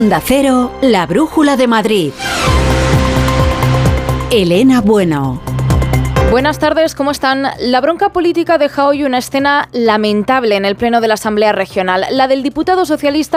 Onda Cero, la brújula de Madrid. Elena Bueno. Buenas tardes, ¿cómo están? La bronca política deja hoy una escena lamentable en el pleno de la Asamblea Regional, la del diputado socialista